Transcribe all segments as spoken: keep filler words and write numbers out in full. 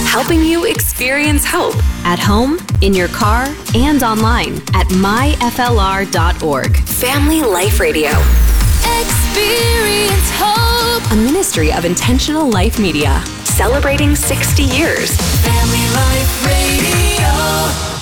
helping you experience hope at home, in your car, and online at my f l r dot org. Family Life Radio. Experience hope. A ministry of Intentional Life Media. Celebrating sixty years. Family Life Radio.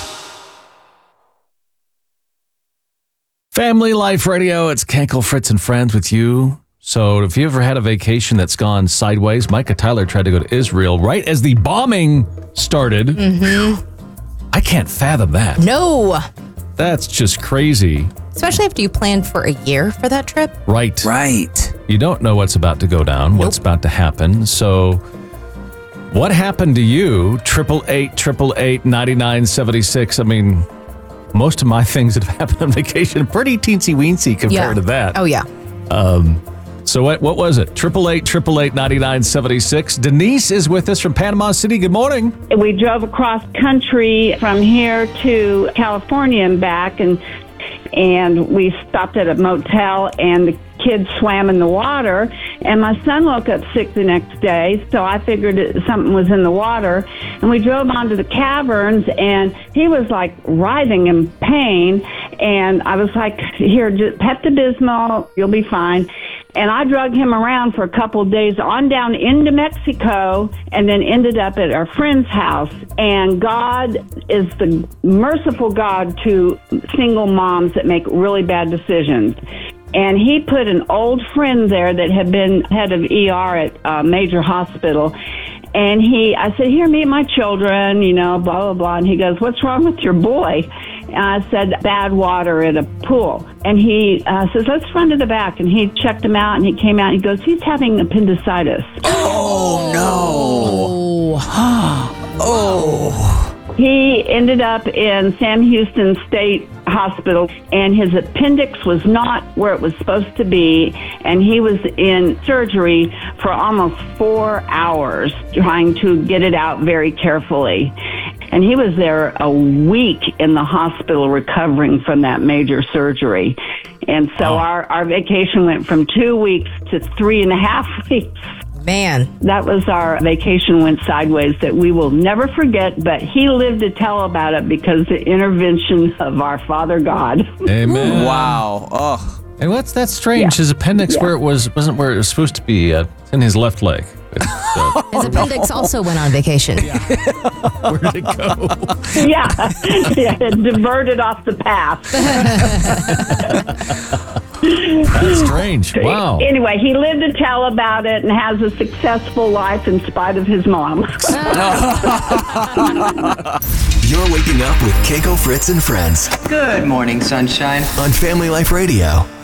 Family Life Radio. It's Kenkel, Fritz, and Friends with you. So if you ever had a vacation that's gone sideways, Micah Tyler tried to go to Israel right as the bombing started. Mm-hmm. I can't fathom that. No. That's just crazy. Especially after you planned for a year for that trip. Right. Right. You don't know what's about to go down, Nope. what's about to happen. So what happened to you? Triple eight, triple eight, ninety-nine seventy-six. I mean, most of my things that have happened on vacation are pretty teensy-weensy compared Yeah. to that. Oh, yeah. Um, so what what was it? Triple eight, triple eight, ninety-nine seventy-six. Denise is with us from Panama City. Good morning. We drove across country from here to California and back, and and we stopped at a motel, and the kids swam in the water, and my son woke up sick the next day, so I figured it, something was in the water, and we drove onto the caverns, and he was like writhing in pain, and I was like, here, just Pepto-Bismol, you'll be fine. And I drug him around for a couple of days on down into Mexico, and then ended up at our friend's house. And God is the merciful God to single moms that make really bad decisions. And he put an old friend there that had been head of E R at a major hospital. And he, I said, here, meet my children, you know, blah, blah, blah. And he goes, what's wrong with your boy? And I said, bad water at a pool. And he uh, says, let's run to the back. And he checked him out, and he came out, and he goes, he's having appendicitis. Oh, no. Oh. He ended up in Sam Houston State Hospital, and his appendix was not where it was supposed to be, and he was in surgery for almost four hours trying to get it out very carefully. And he was there a week in the hospital recovering from that major surgery. And so Oh. our, our vacation went from two weeks to three and a half weeks. Man. That was our vacation went sideways that we will never forget, but he lived to tell about it because the intervention of our Father God. Amen. Wow. Oh. And what's that strange? Yeah. His appendix Yeah. where it was wasn't where it was supposed to be. Uh, it's in his left leg. It's, uh, His appendix also went on vacation. where did it go? yeah, yeah, it diverted off the path. That's strange. Wow. Anyway, he lived to tell about it and has a successful life in spite of his mom. You're waking up with Keiko, Fritz, and Friends Good morning, sunshine. on Family Life Radio.